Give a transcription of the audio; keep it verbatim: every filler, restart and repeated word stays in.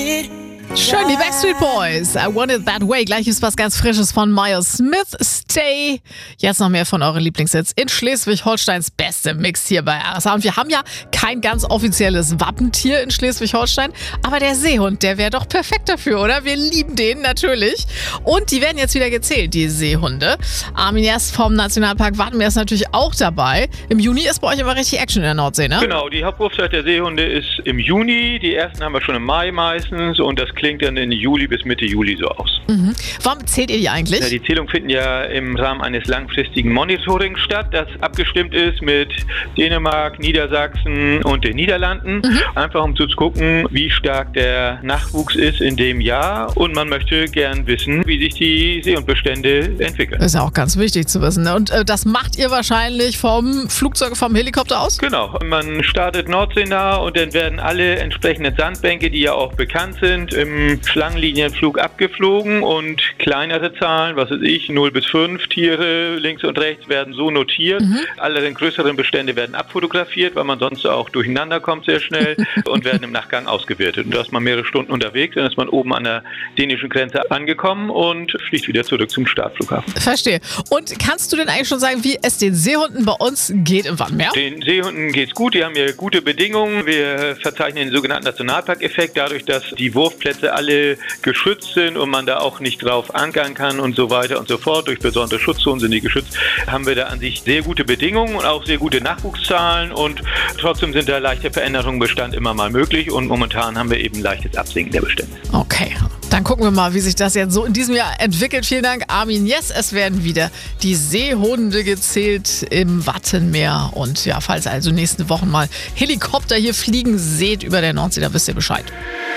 Schön, die Backstreet Boys. I Want It That Way. Gleich ist was ganz Frisches von Miles Smith. Stay. Jetzt noch mehr von euren Lieblingshits in Schleswig-Holsteins beste Mix hier bei R S A. Und wir haben ja kein ganz offizielles Wappentier in Schleswig-Holstein, aber der Seehund, der wäre doch perfekt dafür, oder? Wir lieben den natürlich. Und die werden jetzt wieder gezählt, die Seehunde. Armin Jess vom Nationalpark Wattenmeer ist natürlich auch dabei. Im Juni ist bei euch aber richtig Action in der Nordsee, ne? Genau, die Hauptwurfzeit der Seehunde ist im Juni. Die ersten haben wir schon im Mai meistens und das klingt dann in Juli bis Mitte Juli so aus. Mhm. Warum zählt ihr die eigentlich? Ja, die Zählungen finden ja im Rahmen eines langfristigen Monitorings statt, das abgestimmt ist mit Dänemark, Niedersachsen und den Niederlanden. Mhm. Einfach um zu gucken, wie stark der Nachwuchs ist in dem Jahr. Und man möchte gern wissen, wie sich die Seehundbestände entwickeln. Das ist ja auch ganz wichtig zu wissen. Ne? Und äh, das macht ihr wahrscheinlich vom Flugzeug, vom Helikopter aus? Genau. Man startet nordseenah und dann werden alle entsprechenden Sandbänke, die ja auch bekannt sind, im Schlangenlinienflug abgeflogen und kleinere Zahlen, was weiß ich, null bis fünf Tiere links und rechts werden so notiert. Mhm. Alle den größeren Bestände werden abfotografiert, weil man sonst auch durcheinander kommt sehr schnell und werden im Nachgang ausgewertet. Und da ist man mehrere Stunden unterwegs, dann ist man oben an der dänischen Grenze angekommen und fliegt wieder zurück zum Startflughafen. Verstehe. Und kannst du denn eigentlich schon sagen, wie es den Seehunden bei uns geht im Wattenmeer? Den Seehunden geht's gut, die haben hier gute Bedingungen. Wir verzeichnen den sogenannten Nationalparkeffekt, dadurch, dass die Wurfplätze alle geschützt sind und man da auch nicht drauf ankern kann und so weiter und so fort. Durch besondere Schutzzonen sind die geschützt. Haben wir da an sich sehr gute Bedingungen und auch sehr gute Nachwuchszahlen und trotzdem sind da leichte Veränderungen im Bestand immer mal möglich und momentan haben wir eben leichtes Absinken der Bestände. Okay, dann gucken wir mal, wie sich das jetzt so in diesem Jahr entwickelt. Vielen Dank, Armin Jess. Es werden wieder die Seehunde gezählt im Wattenmeer und ja, falls also nächste Woche mal Helikopter hier fliegen seht über der Nordsee, da wisst ihr Bescheid.